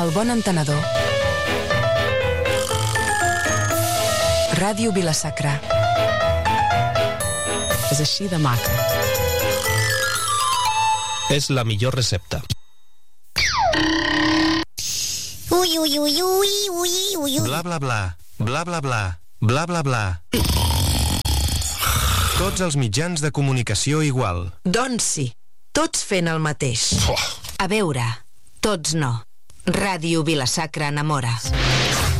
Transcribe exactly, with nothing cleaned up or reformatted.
El bon entenedor. Ràdio Vila-sacra. És així de maca. És la millor recepta. Ui, ui, ui, ui, ui, ui, ui. Bla, bla, bla. Bla, bla, bla. Bla, bla, bla. Tots els mitjans de comunicació igual. Doncs sí, tots fent el mateix. Oh. A veure, tots no. Ràdio Vila-sacra enamora.